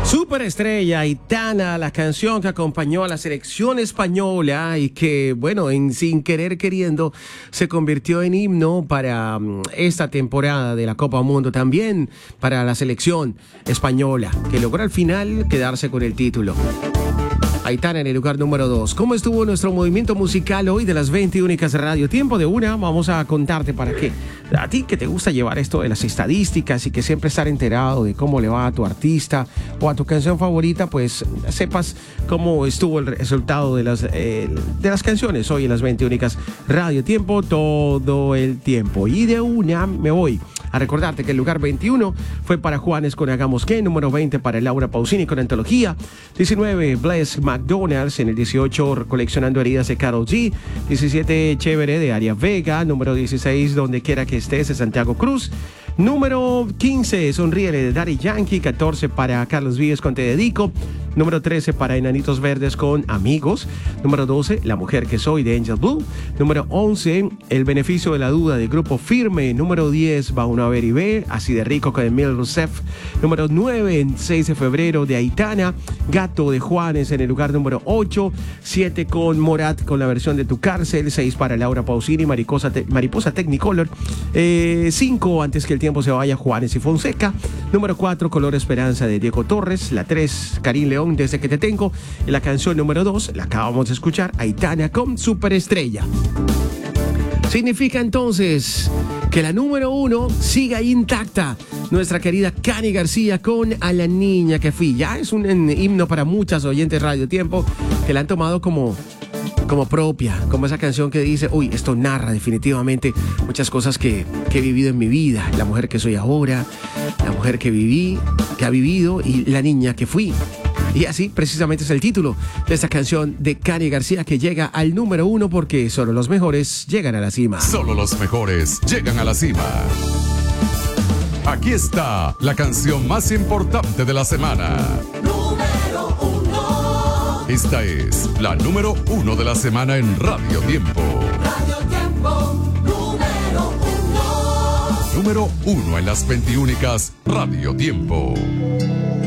Superestrella, Aitana, la canción que acompañó a la selección española y que, bueno, sin querer queriendo, se convirtió en himno para esta temporada de la Copa Mundo, también para la selección española, que logró al final quedarse con el título. Aitana en el lugar número 2. ¿Cómo estuvo nuestro movimiento musical hoy de las 20 únicas Radio Tiempo de una? Vamos a contarte para qué. A ti que te gusta llevar esto de las estadísticas y que siempre estar enterado de cómo le va a tu artista o a tu canción favorita, pues sepas cómo estuvo el resultado de las canciones hoy en las 20 únicas Radio Tiempo todo el tiempo. Y de una me voy a recordarte que el lugar 21 fue para Juanes con Hagamos Que, número 20 para Laura Pausini con Antología, 19 Bless McDonald's, en el 18 Coleccionando Heridas de Karol G, 17 Chévere de Aria Vega, número 16 Donde Quiera Que Estés de Santiago Cruz, número 15 Sonríele de Daddy Yankee, 14 para Carlos Vives con Te Dedico, número 13 para Enanitos Verdes con Amigos, número 12 La Mujer Que Soy de Angel Blue, número 11 El Beneficio de la Duda de Grupo Firme, número 10 Va Uno a Ver y Ve, Así de Rico con Emil Rousseff, número 9 6 de Febrero de Aitana, Gato de Juanes en el lugar número 8, 7 con Morat con la versión de Tu Cárcel, 6 para Laura Pausini, Mariposa Technicolor, 5 Antes que el tiempo se vaya, Juanes y Fonseca, número 4 Color Esperanza de Diego Torres, la 3 Karim León, Desde que te tengo, y la canción número 2 la acabamos de escuchar, Aitana con Superestrella. Significa entonces que la número 1 siga intacta, nuestra querida Cani García con A la Niña Que Fui. Ya es un himno para muchas oyentes Radio Tiempo que la han tomado como propia, como esa canción que dice, uy, esto narra definitivamente muchas cosas que he vivido en mi vida, la mujer que soy ahora, la mujer que viví, que ha vivido y la niña que fui. Y así precisamente es el título de esta canción de Cani García, que llega al número 1 porque solo los mejores llegan a la cima. Solo los mejores llegan a la cima. Aquí está la canción más importante de la semana. Número 1. Esta es la número 1 de la semana en Radio Tiempo. Radio Tiempo, número 1. Número 1 en las 20 únicas Radio Tiempo.